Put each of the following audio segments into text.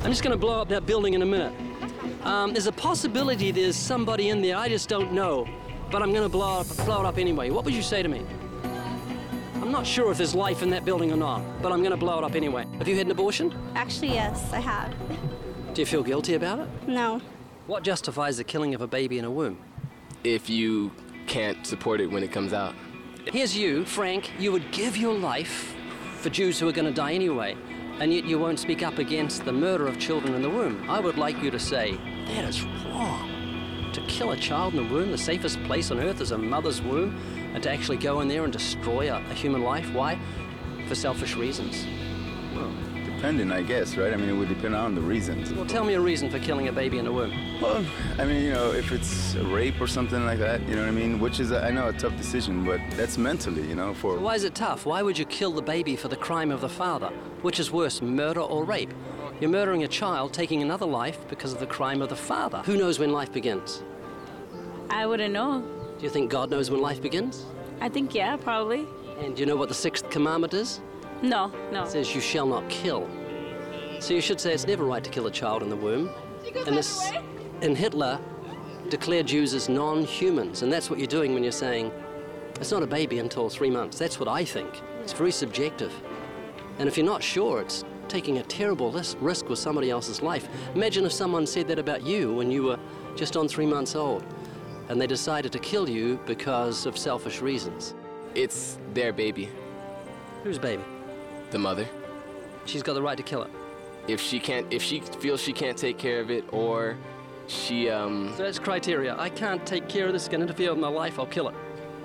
I'm just going to blow up that building in a minute. There's a possibility there's somebody in there, I just don't know, but I'm going to blow it up anyway. What would you say to me? I'm not sure if there's life in that building or not, but I'm going to blow it up anyway. Have you had an abortion? Actually, yes, I have. Do you feel guilty about it? No. What justifies the killing of a baby in a womb? If you can't support it when it comes out. Here's you, Frank, you would give your life for Jews who are going to die anyway, and yet you won't speak up against the murder of children in the womb. I would like you to say, that is wrong. To kill a child in the womb, the safest place on earth is a mother's womb, and to actually go in there and destroy a human life. Why? For selfish reasons. Well, depending, I guess, right? I mean, it would depend on the reasons. Well, tell me a reason for killing a baby in the womb. Well, I mean, if it's a rape or something like that, you know what I mean? Which is, I know, a tough decision, but that's mentally, for... Why is it tough? Why would you kill the baby for the crime of the father? Which is worse, murder or rape? You're murdering a child, taking another life because of the crime of the father. Who knows when life begins? I wouldn't know. Do you think God knows when life begins? I think, yeah, probably. And do you know what the 6th commandment is? No. It says you shall not kill. So you should say it's never right to kill a child in the womb. And Hitler declared Jews as non-humans, and that's what you're doing when you're saying it's not a baby until 3 months. That's what I think. It's very subjective. And if you're not sure, it's taking a terrible risk with somebody else's life. Imagine if someone said that about you when you were just on 3 months old, and they decided to kill you because of selfish reasons. It's their baby. Whose baby? The mother. She's got the right to kill it. If she feels she can't take care of it, or she So that's criteria. I can't take care of this, it's gonna interfere with my life, I'll kill it.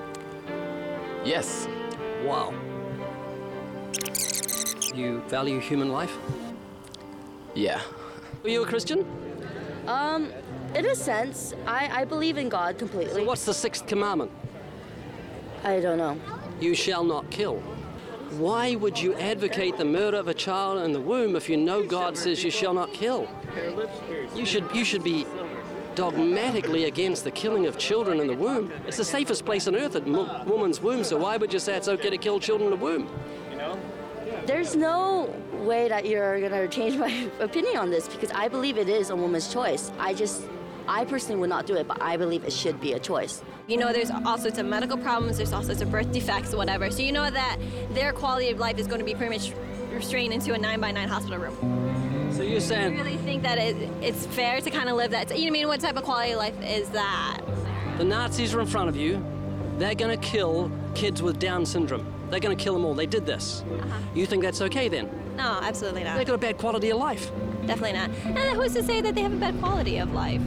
Yes. Wow. You value human life? Yeah. Are you a Christian? In a sense, I believe in God completely. So what's the 6th commandment? I don't know. You shall not kill. Why would you advocate the murder of a child in the womb if you know God says you shall not kill? You should be dogmatically against the killing of children in the womb. It's the safest place on earth, a woman's womb, so why would you say it's okay to kill children in the womb? There's no way that you're going to change my opinion on this, because I believe it is a woman's choice. I personally would not do it, but I believe it should be a choice. There's all sorts of medical problems, there's all sorts of birth defects, whatever. So you know that their quality of life is going to be pretty much restrained into a 9-by-9 hospital room. So you're saying... I really think that it's fair to kind of live that. What type of quality of life is that? The Nazis are in front of you. They're going to kill kids with Down syndrome. They're going to kill them all. They did this. You think that's okay then? No, absolutely not. They've got a bad quality of life. Definitely not. And who's to say that they have a bad quality of life?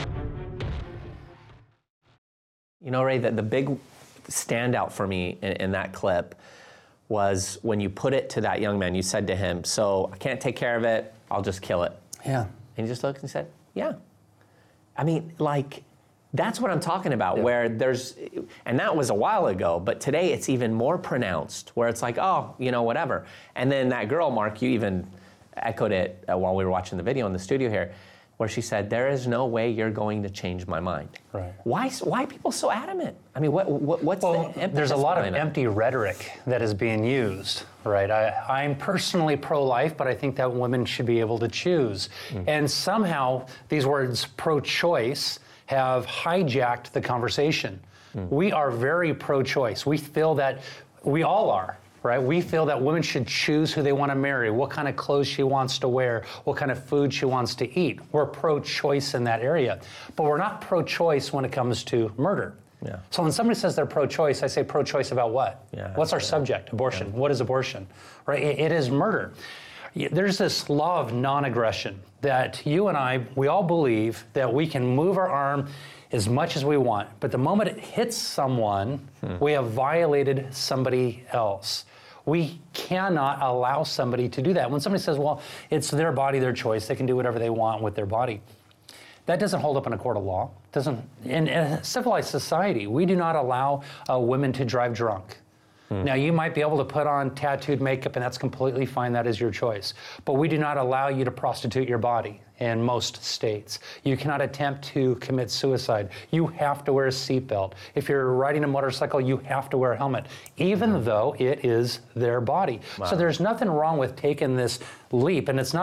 Ray, the big standout for me in that clip was when you put it to that young man. You said to him, so I can't take care of it, I'll just kill it. Yeah. And he just looked and said, yeah. I mean, that's what I'm talking about, where and that was a while ago, but today it's even more pronounced, where it's like, oh, whatever. And then that girl, Mark, you even echoed it while we were watching the video in the studio here, where she said, there is no way you're going to change my mind. Right. Why are people so adamant? I mean, what's the emphasis? There's a lot of behind it? empty rhetoric that is being used, right? I'm personally pro-life, but I think that women should be able to choose. And somehow these words pro-choice have hijacked the conversation. We are very pro-choice. We feel that, we all are, right? We feel that women should choose who they want to marry, what kind of clothes she wants to wear, what kind of food she wants to eat. We're pro-choice in that area. But we're not pro-choice when it comes to murder. Yeah. So when somebody says they're pro-choice, I say pro-choice about what? What's our subject? Abortion. What is abortion? Right? It is murder. There's this law of non-aggression that you and I, we all believe that we can move our arm as much as we want, but the moment it hits someone, we have violated somebody else. We cannot allow somebody to do that. When somebody says, well, it's their body, their choice, they can do whatever they want with their body. That doesn't hold up in a court of law. In a civilized society, we do not allow women to drive drunk. Now, you might be able to put on tattooed makeup, and that's completely fine. That is your choice. But we do not allow you to prostitute your body in most states. You cannot attempt to commit suicide. You have to wear a seatbelt. If you're riding a motorcycle, you have to wear a helmet, even though it is their body. So there's nothing wrong with taking this leap, and it's not